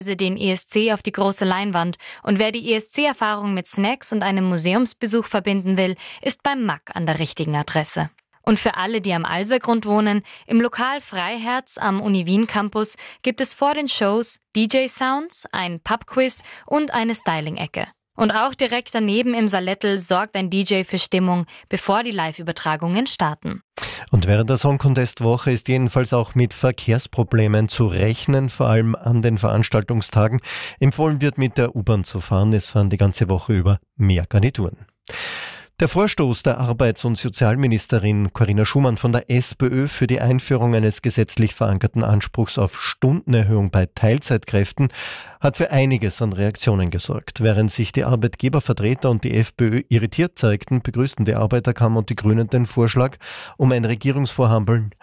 den ESC auf die große Leinwand. Und wer die ESC-Erfahrung mit Snacks und einem Museumsbesuch verbinden will, ist beim Mack an der richtigen Adresse. Und für alle, die am Alsergrund wohnen, im Lokal Freiherz am Uni-Wien-Campus gibt es vor den Shows DJ-Sounds, ein Pub-Quiz und eine Styling-Ecke. Und auch direkt daneben im Salettel sorgt ein DJ für Stimmung, bevor die Live-Übertragungen starten. Und während der Song Contest Woche ist jedenfalls auch mit Verkehrsproblemen zu rechnen, vor allem an den Veranstaltungstagen. Empfohlen wird, mit der U-Bahn zu fahren. Es fahren die ganze Woche über mehr Garnituren. Der Vorstoß der Arbeits- und Sozialministerin Corinna Schumann von der SPÖ für die Einführung eines gesetzlich verankerten Anspruchs auf Stundenerhöhung bei Teilzeitkräften hat für einiges an Reaktionen gesorgt. Während sich die Arbeitgebervertreter und die FPÖ irritiert zeigten, begrüßten die Arbeiterkammer und die Grünen den Vorschlag. Um ein Regierungsvorhaben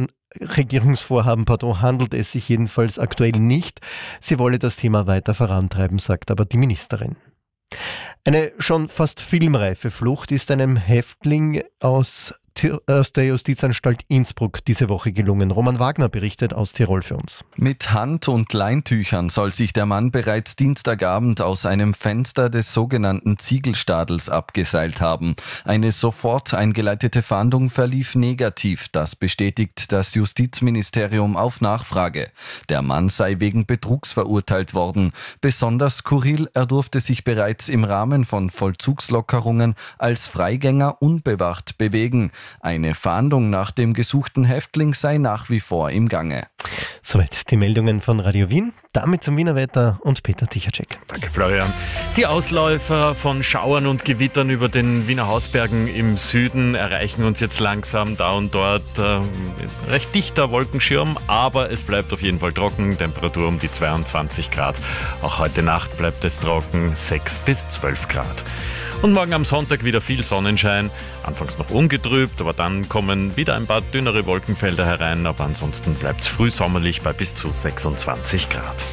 handelt es sich jedenfalls aktuell nicht. Sie wolle das Thema weiter vorantreiben, sagt aber die Ministerin. Eine schon fast filmreife Flucht ist einem Häftling aus der Justizanstalt Innsbruck diese Woche gelungen. Roman Wagner berichtet aus Tirol für uns. Mit Hand- und Leintüchern soll sich der Mann bereits Dienstagabend aus einem Fenster des sogenannten Ziegelstadels abgeseilt haben. Eine sofort eingeleitete Fahndung verlief negativ. Das bestätigt das Justizministerium auf Nachfrage. Der Mann sei wegen Betrugs verurteilt worden. Besonders skurril, er durfte sich bereits im Rahmen von Vollzugslockerungen als Freigänger unbewacht bewegen. Eine Fahndung nach dem gesuchten Häftling sei nach wie vor im Gange. Soweit die Meldungen von Radio Wien. Damit zum Wiener Wetter und Peter Tichacek. Danke, Florian. Die Ausläufer von Schauern und Gewittern über den Wiener Hausbergen im Süden erreichen uns jetzt langsam da und dort. Recht dichter Wolkenschirm, aber es bleibt auf jeden Fall trocken. Temperatur um die 22 Grad. Auch heute Nacht bleibt es trocken, 6 bis 12 Grad. Und morgen am Sonntag wieder viel Sonnenschein. Anfangs noch ungetrübt, aber dann kommen wieder ein paar dünnere Wolkenfelder herein. Aber ansonsten bleibt es frühsommerlich bei bis zu 26 Grad.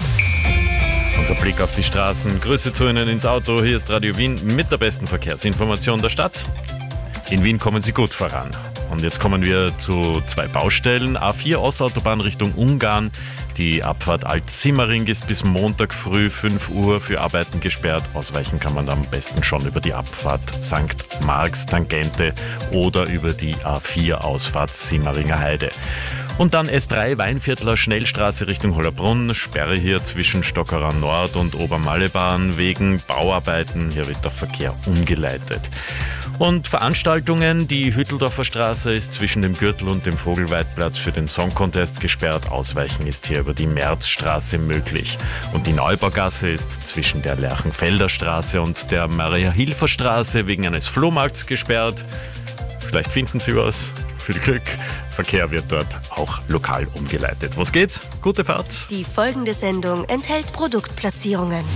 Unser Blick auf die Straßen. Grüße zu Ihnen ins Auto. Hier ist Radio Wien mit der besten Verkehrsinformation der Stadt. In Wien kommen Sie gut voran. Und jetzt kommen wir zu 2 Baustellen. A4 Ostautobahn Richtung Ungarn. Die Abfahrt Alt-Simmering ist bis Montag früh 5 Uhr für Arbeiten gesperrt. Ausweichen kann man am besten schon über die Abfahrt St. Marx Tangente oder über die A4 Ausfahrt Simmeringer Heide. Und dann S3 Weinviertler Schnellstraße Richtung Hollerbrunn. Sperre hier zwischen Stockerer Nord und Obermallebahn wegen Bauarbeiten. Hier wird der Verkehr umgeleitet. Und Veranstaltungen, die Hütteldorfer Straße ist zwischen dem Gürtel und dem Vogelweidplatz für den Song Contest gesperrt. Ausweichen ist hier über die Märzstraße möglich. Und die Neubaugasse ist zwischen der Lerchenfelder Straße und der Maria-Hilfer Straße wegen eines Flohmarkts gesperrt. Vielleicht finden Sie was. Viel Glück. Verkehr wird dort auch lokal umgeleitet. Was geht? Gute Fahrt. Die folgende Sendung enthält Produktplatzierungen.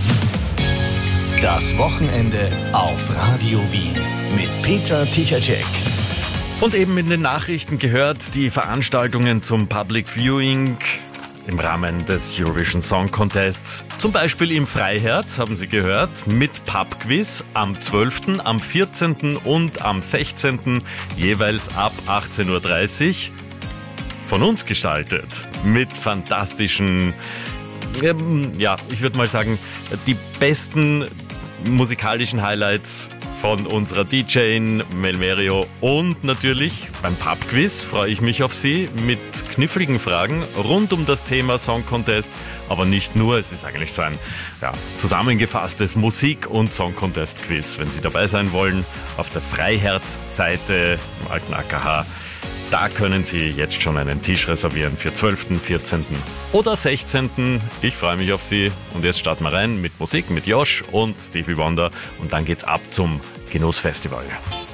Das Wochenende auf Radio Wien mit Peter Tichacek. Und eben in den Nachrichten gehört, die Veranstaltungen zum Public Viewing im Rahmen des Eurovision Song Contests. Zum Beispiel im Freiherz, haben Sie gehört, mit Pub-Quiz am 12., am 14. und am 16. jeweils ab 18.30 Uhr. Von uns gestaltet. Mit fantastischen, ich würde mal sagen, die besten musikalischen Highlights von unserer DJ Melmerio. Und natürlich beim Pub-Quiz freue ich mich auf Sie mit kniffligen Fragen rund um das Thema Song Contest. Aber nicht nur, es ist eigentlich so ein zusammengefasstes Musik- und Song Contest Quiz. Wenn Sie dabei sein wollen, auf der Freiherz-Seite im alten AKH, da können Sie jetzt schon einen Tisch reservieren für 12., 14. oder 16. Ich freue mich auf Sie. Und jetzt starten wir rein mit Musik, mit Josh und Stevie Wonder. Und dann geht's ab zum Genussfestival.